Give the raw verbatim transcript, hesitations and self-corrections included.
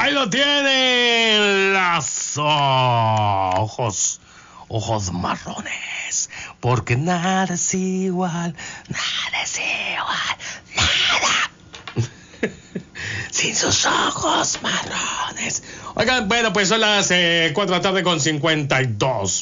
Ahí lo tienen. Los ojos. Ojos marrones. Porque nada es igual. Nada es igual. Nada. Sin sus ojos marrones. Oigan, bueno, pues son las eh, cuatro de la tarde con cincuenta y dos